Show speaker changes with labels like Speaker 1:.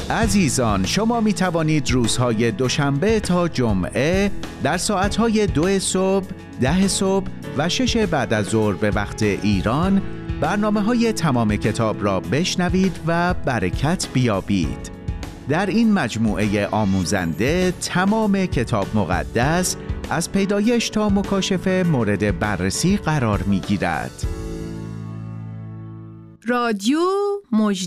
Speaker 1: عزیزان، شما می توانید روزهای دوشنبه تا جمعه در ساعتهای 2 صبح، 10 صبح و 6 بعد از ظهر به وقت ایران برنامه‌های تمام کتاب را بشنوید و برکت بیابید. در این مجموعه آموزنده تمام کتاب مقدس از پیدایش تا مکاشفه مورد بررسی قرار می‌گیرد.
Speaker 2: رادیو مژده